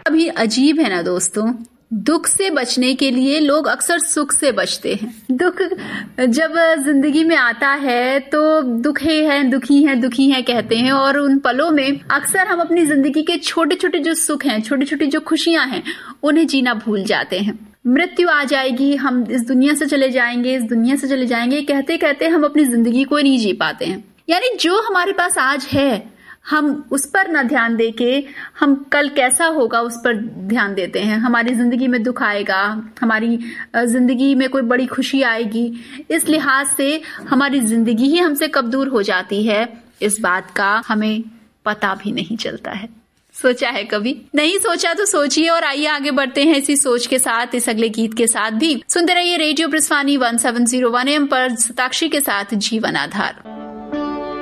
अभी अजीब है ना दोस्तों, दुख से बचने के लिए लोग अक्सर सुख से बचते हैं। दुख जब जिंदगी में आता है तो दुखी है कहते हैं, और उन पलों में अक्सर हम अपनी जिंदगी के छोटे छोटे जो सुख हैं, छोटी छोटी जो खुशियां हैं, उन्हें जीना भूल जाते हैं। मृत्यु आ जाएगी, हम इस दुनिया से चले जाएंगे कहते कहते हम अपनी जिंदगी को नहीं जी पाते हैं। यानी जो हमारे पास आज है हम उस पर न ध्यान देके हम कल कैसा होगा उस पर ध्यान देते हैं। हमारी जिंदगी में दुख आएगा, हमारी जिंदगी में कोई बड़ी खुशी आएगी, इस लिहाज से हमारी जिंदगी ही हमसे कब दूर हो जाती है, इस बात का हमें पता भी नहीं चलता है। सोचा है कभी? नहीं सोचा तो सोचिए, और आइए आगे बढ़ते हैं इसी सोच के साथ, इस अगले गीत के साथ भी। सुनते रहिए रेडियो प्रस्वानी 1701 AM पर सताक्षी के साथ जीवन आधार।